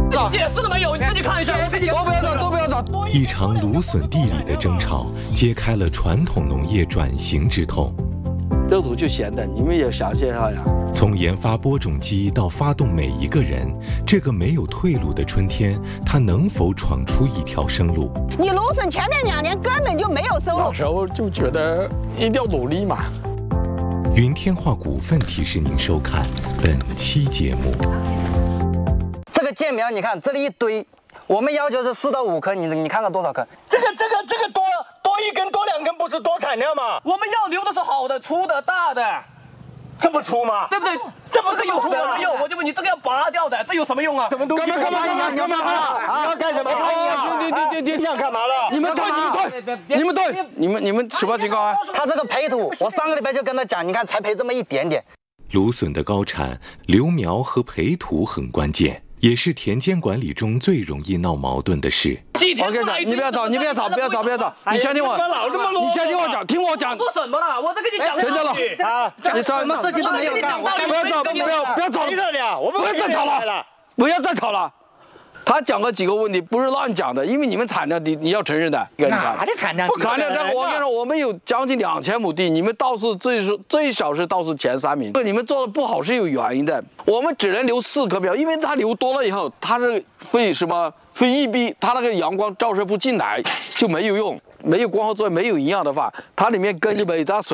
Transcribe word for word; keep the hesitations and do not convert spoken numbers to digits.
解释了没有？你自己看一下。 都不要找，都不要找。 一场芦笋地里的争吵，揭开了传统农业转型之痛。 豆土就咸的，你们也想象一下呀。 从研发播种机到发动每一个人，这个没有退路的春天，它能否闯出一条生路？ 你芦笋前面两年根本就没有收入， 那时候就觉得一定要努力嘛。 云天化股份提示您收看本期节目。 这个剑苗，你看这里一堆，我们要求是四到五颗，你你看看多少颗？ 这个这个这个多多一根多两根不是多产量吗？ 我们要留的是好的、粗的、大的， 这不粗吗？ 对不对？ 这不是有什么用？我就问你，这个要拔掉的，这有什么用啊？ 什么东西？干嘛干嘛干嘛干嘛啊？你要干什么？ 对对对对， 你想干嘛了？ 你们对，你们对，你们对，你们你们什么情况啊？ 他这个培土，我上个礼拜就跟他讲，你看才培这么一点点。 芦笋的高产，留苗和培土很关键。也是田间管理中最容易闹矛盾的事。 我跟你讲，你不要吵，你不要吵，不要吵，不要吵，你先听我，你先听我讲，听我讲。 说什么了？我这跟你讲。 谁讲了？ 啊，你什么事情都没有干， 不要吵，不要不要吵了，我们不要再吵了，不要再吵了。他讲了几个问题，不是乱讲的，因为你们产量，你你要承认的。 哪的产量？ 产量，我跟你说，我们有将近两千亩地，你们倒是最是最少是倒是前三名。你们做的不好是有原因的，我们只能留四棵苗，因为它留多了以后，它是会什么？会抑逼，它那个阳光照射不进来就没有用，没有光合作用，没有营养的话，它里面根就没它水。